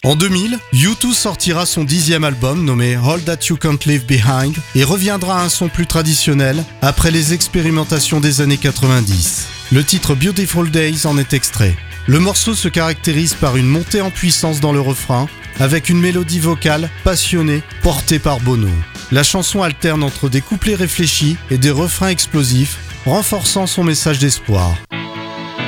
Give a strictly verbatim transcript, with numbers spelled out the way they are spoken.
En deux mille, U deux sortira son dixième album nommé All That You Can't Leave Behind et reviendra à un son plus traditionnel après les expérimentations des années quatre-vingt-dix. Le titre Beautiful Days en est extrait. Le morceau se caractérise par une montée en puissance dans le refrain avec une mélodie vocale passionnée portée par Bono. La chanson alterne entre des couplets réfléchis et des refrains explosifs, renforçant son message d'espoir.